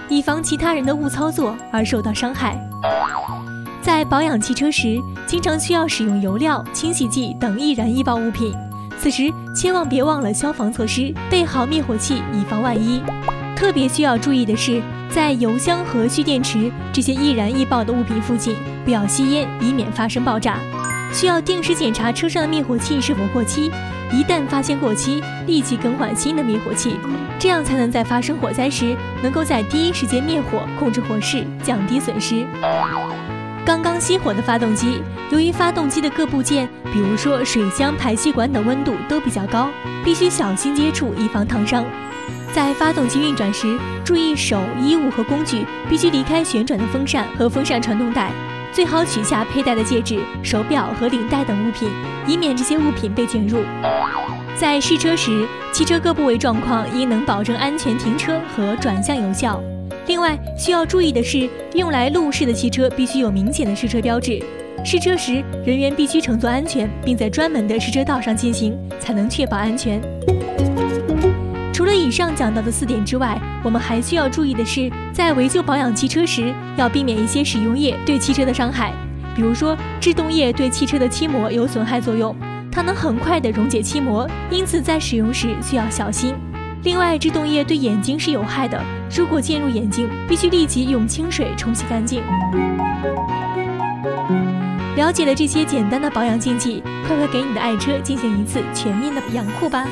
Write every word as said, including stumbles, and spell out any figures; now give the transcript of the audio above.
以防其他人的误操作而受到伤害。在保养汽车时，经常需要使用油料、清洗剂等易燃易爆物品，此时千万别忘了消防措施，备好灭火器以防万一。特别需要注意的是，在油箱和蓄电池这些易燃易爆的物品附近不要吸烟，以免发生爆炸。需要定时检查车上的灭火器是否过期，一旦发现过期，立即更换新的灭火器，这样才能在发生火灾时能够在第一时间灭火，控制火势，降低损失。刚刚熄火的发动机，由于发动机的各部件，比如说水箱、排气管等温度都比较高，必须小心接触，以防烫伤。在发动机运转时，注意手、衣物和工具必须离开旋转的风扇和风扇传动带，最好取下佩戴的戒指、手表和领带等物品，以免这些物品被卷入。在试车时，汽车各部位状况应能保证安全停车和转向有效。另外需要注意的是，用来路试的汽车必须有明显的试车标志。试车时，人员必须乘坐安全，并在专门的试车道上进行，才能确保安全。除了以上讲到的四点之外，我们还需要注意的是，在维修保养汽车时，要避免一些使用液对汽车的伤害。比如说，制动液对汽车的漆膜有损害作用，它能很快地溶解漆膜，因此在使用时需要小心。另外，制动液对眼睛是有害的，如果溅入眼睛，必须立即用清水冲洗干净。了解了这些简单的保养禁忌，快快给你的爱车进行一次全面的养护吧。